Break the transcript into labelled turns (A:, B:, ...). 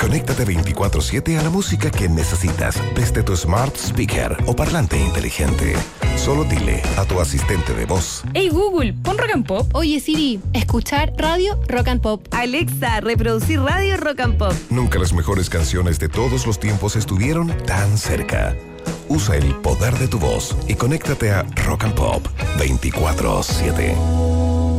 A: Conéctate 24/7 a la música que necesitas desde tu smart speaker o parlante inteligente. Solo dile a tu asistente de voz:
B: Hey Google, pon Rock and Pop.
C: Oye Siri, escuchar radio Rock and Pop.
D: Alexa, reproducir radio Rock and Pop.
A: Nunca las mejores canciones de todos los tiempos estuvieron tan cerca. Usa el poder de tu voz y conéctate a Rock and Pop 24/7.